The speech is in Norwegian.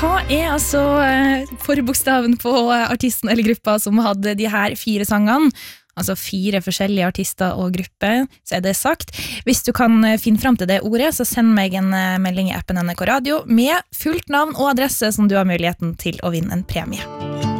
Hva altså forbokstaven på artisten eller gruppa som hadde de her 4 sangene? Altså 4 forskjellige artister og grupper, så det sagt. Hvis du kan finne frem til det ordet, så send meg en melding i appen NRK Radio med fullt navn og adresse som du har muligheten til å vinne en premie.